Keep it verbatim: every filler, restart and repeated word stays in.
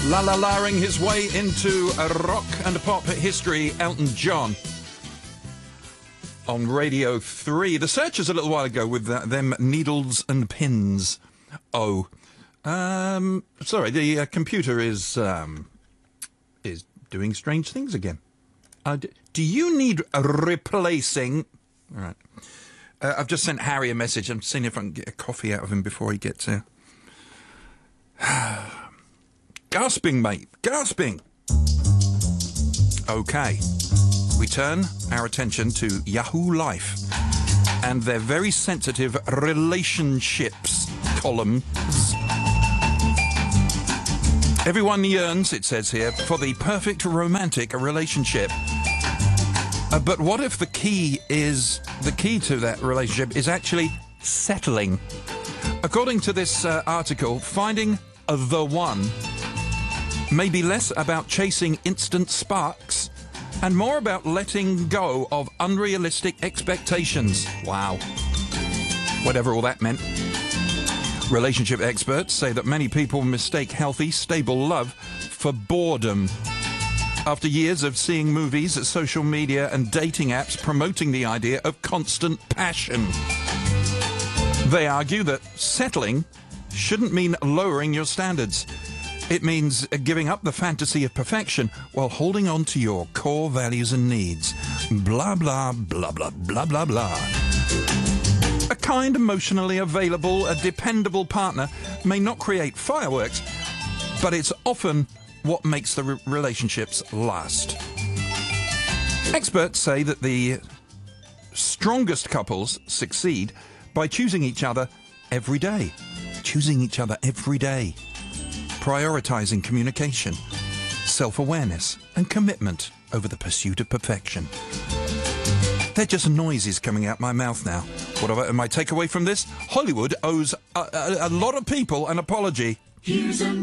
La-la-la-ing his way into a rock and pop history, Elton John. On Radio three. The Searchers a little while ago with uh, them Needles and Pins. Oh. Um, sorry, the uh, computer is, um, is doing strange things again. Uh, d- do you need replacing? All right. Uh, I've just sent Harry a message. I'm seeing if I can get a coffee out of him before he gets here. Gasping, mate. Gasping. OK. We turn our attention to Yahoo Life and their very sensitive relationships columns. Everyone yearns, it says here, for the perfect romantic relationship. Uh, but what if the key is, the key to that relationship is actually settling? According to this uh, article, finding the one may be less about chasing instant sparks and more about letting go of unrealistic expectations. Wow. Whatever all that meant. Relationship experts say that many people mistake healthy, stable love for boredom. After years of seeing movies, social media and dating apps promoting the idea of constant passion. They argue that settling shouldn't mean lowering your standards. It means giving up the fantasy of perfection while holding on to your core values and needs. Blah, blah, blah, blah, blah, blah, blah. A kind, emotionally available, a dependable partner may not create fireworks, but it's often what makes the re- relationships last. Experts say that the strongest couples succeed by choosing each other every day. Choosing each other every day. Prioritizing communication, self-awareness and commitment over the pursuit of perfection. They're just noises coming out my mouth now. What about my takeaway from this? Hollywood owes a, a, a lot of people an apology. Here's a